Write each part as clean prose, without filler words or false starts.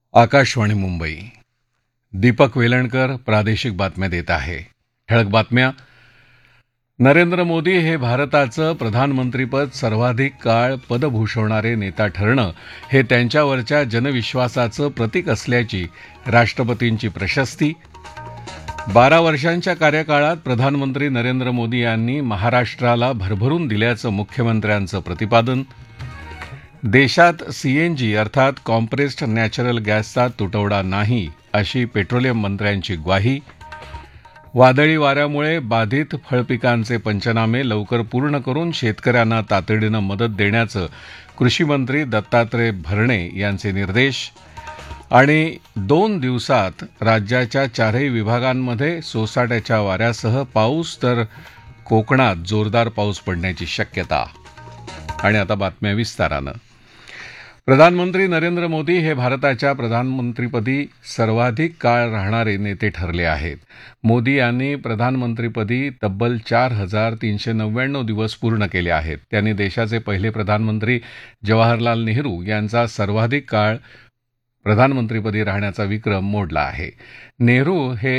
आकाशवाणी मुंबई. दीपक वेलणकर प्रादेशिक बातम्या देत आहे. ठळक बातम्या. नरेंद्र मोदी हे भारताचं प्रधानमंत्रीपद सर्वाधिक काळ पदभूषवणारे नेता ठरणं हे त्यांच्यावरच्या जनविश्वासाचं प्रतीक असल्याची राष्ट्रपतींची प्रशस्ती. 12 वर्षांच्या कार्यकाळात प्रधानमंत्री नरेंद्र मोदी यांनी महाराष्ट्राला भरभरून दिल्याचं मुख्यमंत्र्यांचं प्रतिपादन. देशात सीएनजी अर्थात कॉम्प्रेस्ड नॅचरल गॅसचा तुटवडा नाही अशी पेट्रोलियम मंत्र्यांची ग्वाही. वादळी वाऱ्यामुळे बाधित फळपिकांचे पंचनामे लवकर पूर्ण करून शेतकऱ्यांना तातडीनं मदत देण्याचं कृषीमंत्री दत्तात्रय भरणे यांचे निर्देश. आणि 2 दिवसात राज्याच्या 4ही विभागांमध्ये सोसाट्याच्या वाऱ्यासह पाऊस तर कोकणात जोरदार पाऊस पडण्याची शक्यता. आणि आता बातम्या विस्तारानं. प्रधानमंत्री नरेंद्र मोदी हे भारताच्या प्रधानमंत्रीपदी सर्वाधिक काळ राहणारे नेते ठरले आहेत. मोदी यांनी प्रधानमंत्रीपदी तब्बल 4,399 दिवस पूर्ण केले आहेत. त्यांनी देशाचे पहिले प्रधानमंत्री जवाहरलाल नेहरू यांचा सर्वाधिक काळ प्रधानमंत्रीपदी राहण्याचा विक्रम मोडला आहे. नेहरू हे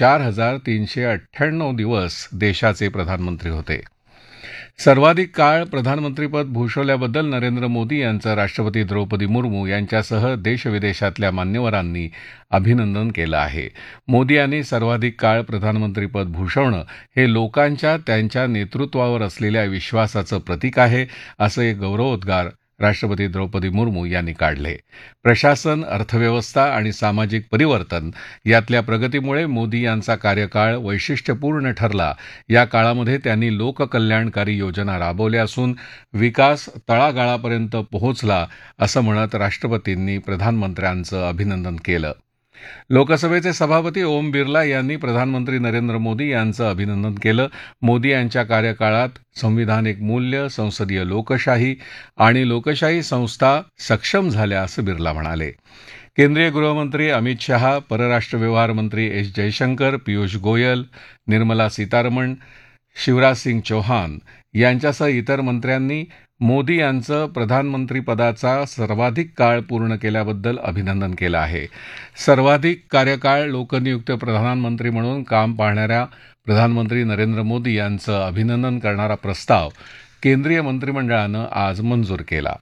4,398 दिवस देशाचे प्रधानमंत्री होते. सर्वाधिक काळ प्रधानमंत्रीपद भूषवल्याबद्दल नरेंद्र मोदी यांचं राष्ट्रपती द्रौपदी मुर्मू यांच्यासह देशविदेशातल्या मान्यवरांनी अभिनंदन केलं आहे. मोदी यांनी सर्वाधिक काळ प्रधानमंत्रीपद भूषवणं हे लोकांच्या त्यांच्या नेतृत्वावर असलेल्या विश्वासाचं प्रतीक आहे, असं एक गौरवोद्गार राष्ट्रपती द्रौपदी मुर्मू यांनी काढले. प्रशासन, अर्थव्यवस्था आणि सामाजिक परिवर्तन यातल्या प्रगतीमुळे मोदी यांचा कार्यकाळ वैशिष्ट्यपूर्ण ठरला. या काळामध्ये त्यांनी लोककल्याणकारी योजना राबवल्या असून विकास तळागाळापर्यंत पोहोचला असं म्हणत राष्ट्रपतींनी प्रधानमंत्र्यांचं अभिनंदन केलं. लोकसभेचे सभापती ओम बिर्ला यांनी प्रधानमंत्री नरेंद्र मोदी यांचं अभिनंदन केलं. मोदी यांच्या कार्यकाळात संविधानिक मूल्य, संसदीय लोकशाही आणि लोकशाही संस्था सक्षम झाल्या असं बिर्ला म्हणाले. केंद्रीय गृहमंत्री अमित शहा, परराष्ट्र व्यवहार मंत्री एस जयशंकर, पियुष गोयल, निर्मला सीतारमण, शिवराज सिंग चौहान यांच्यासह इतर मंत्र्यांनी मोदी यांचं प्रधानमंत्रीपदाचा सर्वाधिक काळ पूर्ण केल्याबद्दल अभिनंदन केलं आहे. सर्वाधिक कार्यकाळ लोकनियुक्त प्रधानमंत्री म्हणून काम पाहणाऱ्या प्रधानमंत्री नरेंद्र मोदी यांचं अभिनंदन करणारा प्रस्ताव केंद्रीय मंत्रिमंडळानं आज मंजूर केला.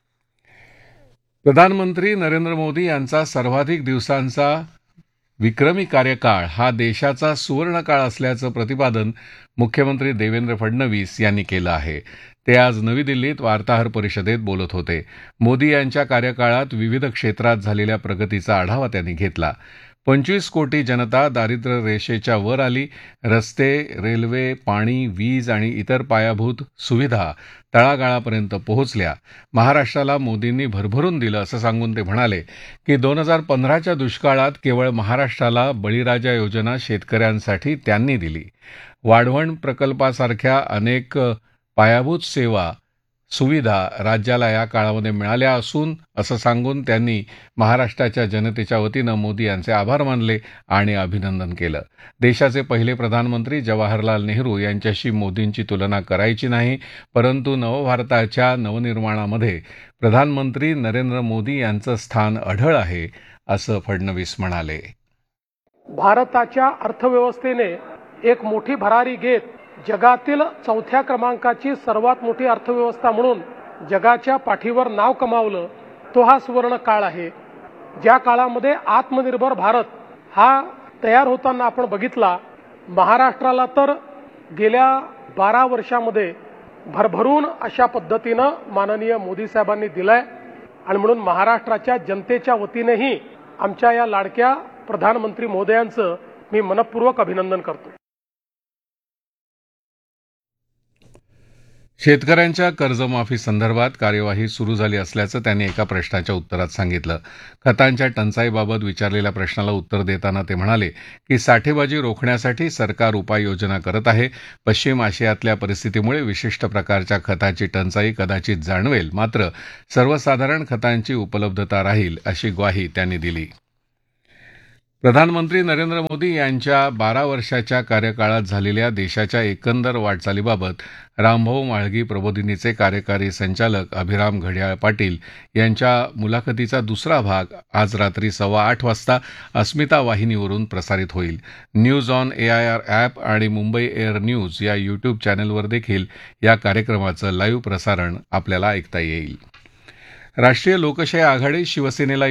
प्रधानमंत्री नरेंद्र मोदी यांचा सर्वाधिक दिवसांचा विक्रमी कार्यकाळ हा देशाचा सुवर्णकाळ असल्याचं प्रतिपादन मुख्यमंत्री देवेंद्र फडणवीस यांनी केलं आहे. ते आज नवी दिल्लीत वार्ताहर परिषदेत बोलत होते. मोदी यांच्या कार्यकाळात विविध क्षेत्रात झालेल्या प्रगतीचा आढावा त्यांनी घेतला. 25 कोटी जनता दारिद्र्य रेषेच्या वर आली. रस्ते, रेल्वे, पाणी, वीज आणि इतर पायाभूत सुविधा तळागाळापर्यंत पोहोचल्या. महाराष्ट्राला मोदींनी भरभरून दिलं असं सांगून ते म्हणाले की 2015च्या दुष्काळात केवळ महाराष्ट्राला बळीराजा योजना शेतकऱ्यांसाठी त्यांनी दिली. वाढवण प्रकल्पासारख्या अनेक पायाभूत सेवा सुविधा राज्याला या काळामध्ये मिळाल्या असून असं सांगून त्यांनी महाराष्ट्राच्या जनतेच्या वतीनं मोदी यांचे आभार मानले आणि अभिनंदन केलं. देशाचे पहिले प्रधानमंत्री जवाहरलाल नेहरू यांच्याशी मोदींची तुलना करायची नाही, परंतु नवभारताच्या नवनिर्माणामध्ये प्रधानमंत्री नरेंद्र मोदी यांचं स्थान अढळ आहे, असं फडणवीस म्हणाले. भारताच्या अर्थव्यवस्थेने एक मोठी भरारी घेत जगातील 4थ्या क्रमांकाची सर्वात मोठी अर्थव्यवस्था म्हणून जगाच्या पाठीवर नाव कमावलं, तो हा सुवर्ण काळ आहे. ज्या काळामध्ये आत्मनिर्भर भारत हा तयार होताना आपण बघितला. महाराष्ट्राला तर गेल्या 12 वर्षामध्ये भरभरून अशा पद्धतीनं माननीय मोदी साहेबांनी दिलंय आणि म्हणून महाराष्ट्राच्या जनतेच्या वतीनेही आमच्या या लाडक्या प्रधानमंत्री महोदयांचं मी मनपूर्वक अभिनंदन करतो. शेतकऱ्यांच्या कर्जमाफी संदर्भात कार्यवाही सुरू झाली असल्याचं त्यांनी एका प्रश्नाच्या उत्तरात सांगितलं. खतांच्या टंचाईबाबत विचारलेल्या प्रश्नाला उत्तर देताना ते म्हणाले की साठेबाजी रोखण्यासाठी सरकार उपाययोजना करत आहे. पश्चिम आशियातल्या परिस्थितीमुळे विशिष्ट प्रकारच्या खताची टंचाई कदाचित जाणवेल, मात्र सर्वसाधारण खतांची उपलब्धता राहील अशी ग्वाही त्यांनी दिली. प्रधानमंत्री नरेंद्र मोदी यांच्या 12 वर्षाच्या कार्यकाळात झालेल्या देशाच्या एकंदर वाटचालीबाबत रामभाऊ म्हाळगी प्रबोधिनीचे कार्यकारी संचालक अभिराम घड्याळ पाटील यांच्या मुलाखतीचा दुसरा भाग आज रात्री 8:15 वाजता अस्मिता वाहिनीवरून प्रसारित होईल. न्यूज ऑन AIR ॲप आणि मुंबई एअर न्यूज या यूट्यूब चॅनलवर देखील या कार्यक्रमाचं लाईव्ह प्रसारण आपल्याला ऐकता येईल. राष्ट्रीय लोकशाही आघाडी शिवसेनेला